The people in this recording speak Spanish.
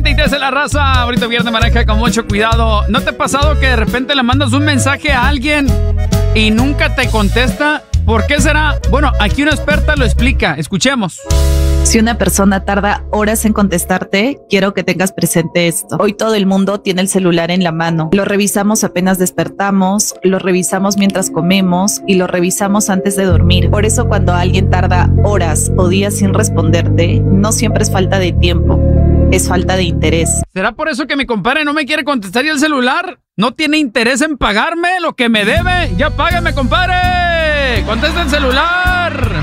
y te hace la raza. Ahorita viernes, maneja con mucho cuidado. ¿No te ha pasado que de repente le mandas un mensaje a alguien y nunca te contesta? ¿Por qué será? Bueno, aquí una experta lo explica. Escuchemos. Si una persona tarda horas en contestarte, quiero que tengas presente esto. Hoy todo el mundo tiene el celular en la mano. Lo revisamos apenas despertamos, lo revisamos mientras comemos y lo revisamos antes de dormir. Por eso cuando alguien tarda horas o días sin responderte, no siempre es falta de tiempo, es falta de interés. ¿Será por eso que mi compadre no me quiere contestar y el celular? ¿No tiene interés en pagarme lo que me debe? ¡Ya págame, compadre! ¡Contesta el celular!